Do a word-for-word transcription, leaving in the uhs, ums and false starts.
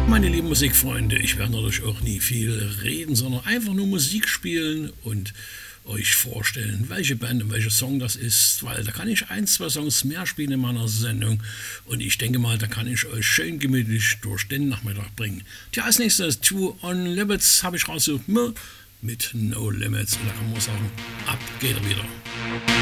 Meine lieben Musikfreunde, ich werde natürlich auch nie viel reden, sondern einfach nur Musik spielen und euch vorstellen, welche Band und welcher Song das ist, weil da kann ich ein, zwei Songs mehr spielen in meiner Sendung und ich denke mal, da kann ich euch schön gemütlich durch den Nachmittag bringen. Tja, als nächstes Two on Limits habe ich rausgesucht mit No Limits und da kann man sagen, ab geht er wieder.